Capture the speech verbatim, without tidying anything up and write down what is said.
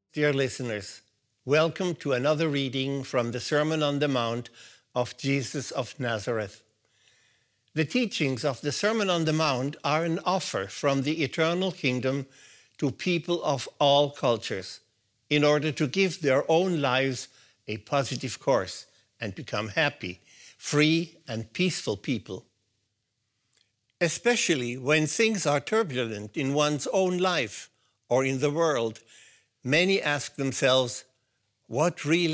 Dear listeners, welcome to another reading from the Sermon on the Mount of Jesus of Nazareth. The teachings of the Sermon on the Mount are an offer from the eternal kingdom to people of all cultures in order to give their own lives a positive course and become happy, free, and peaceful people. Especially when things are turbulent in one's own life or in the world, many ask themselves, what really